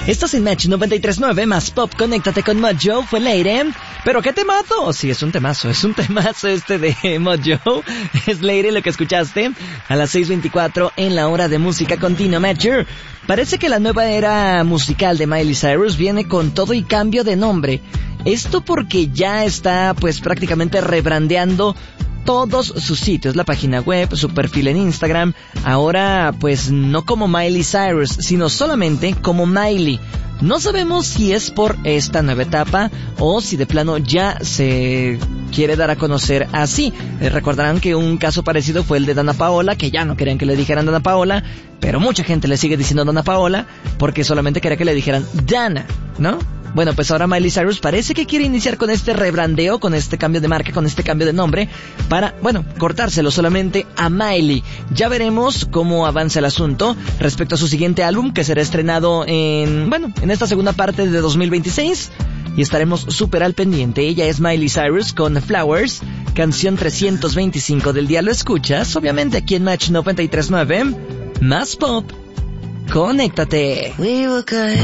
Estás en Match 93.9 más Pop. Conéctate con Mojo. Fue Lady. Pero qué temazo. Sí, es un temazo este de Mojo. Es Lady lo que escuchaste a las 6:24 en la hora de música continua. Matcher. Parece que la nueva era musical de Miley Cyrus viene con todo y cambio de nombre. Esto porque ya está pues prácticamente rebrandeando todos sus sitios, la página web, su perfil en Instagram. Ahora pues no como Miley Cyrus, sino solamente como Miley. No sabemos si es por esta nueva etapa o si de plano ya se quiere dar a conocer así. Recordarán que un caso parecido fue el de Dana Paola, que ya no querían que le dijeran Dana Paola, pero mucha gente le sigue diciendo Dana Paola porque solamente quería que le dijeran Dana, ¿no? Bueno, pues ahora Miley Cyrus parece que quiere iniciar con este rebrandeo, con este cambio de marca, con este cambio de nombre, para, cortárselo solamente a Miley. Ya veremos cómo avanza el asunto respecto a su siguiente álbum, que será estrenado en esta segunda parte de 2026, y estaremos súper al pendiente. Ella es Miley Cyrus con Flowers, canción 325 del día. Lo escuchas, obviamente, aquí en Match 93.9, más Pop. Conéctate. We were good.